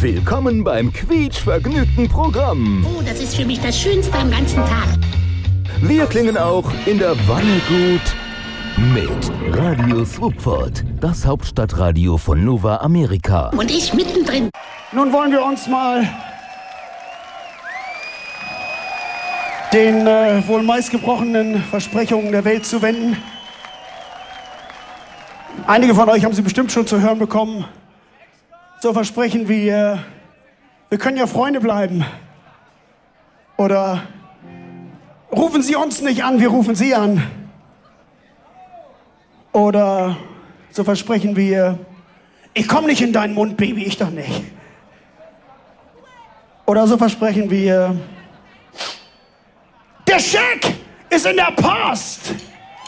Willkommen beim quietschvergnügten Programm. Oh, das ist für mich das Schönste am ganzen Tag. Wir klingen auch in der Wanne gut mit Radio Swoopford, das Hauptstadtradio von Nova Amerika. Und ich mittendrin. Nun wollen wir uns mal den wohl meistgebrochenen Versprechungen der Welt zuwenden. Einige von euch haben sie bestimmt schon zu hören bekommen. So Versprechen wie, wir können ja Freunde bleiben. Oder rufen Sie uns nicht an, wir rufen Sie an. Oder so Versprechen wie, ich komme nicht in deinen Mund, Baby, ich doch nicht. Oder so Versprechen wie, der Scheck ist in der Post.